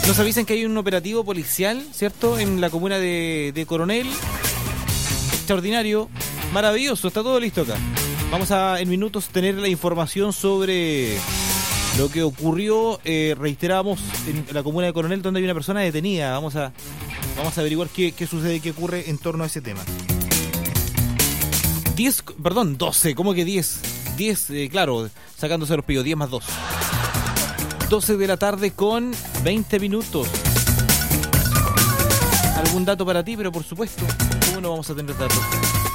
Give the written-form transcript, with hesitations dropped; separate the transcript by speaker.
Speaker 1: Nos avisan que hay un operativo policial, ¿cierto? En la comuna de Coronel. Extraordinario, maravilloso, está todo listo acá. Vamos a en minutos tener la información sobre lo que ocurrió, reiteramos, en la comuna de Coronel, donde hay una persona detenida. Vamos a averiguar qué sucede, qué ocurre en torno a ese tema. 12, ¿cómo que 10? 10, claro, sacándose los pillos, 10 más 2. 12 de la tarde con 20 minutos. ¿Algún dato para ti? Pero por supuesto, ¿cómo no vamos a tener datos?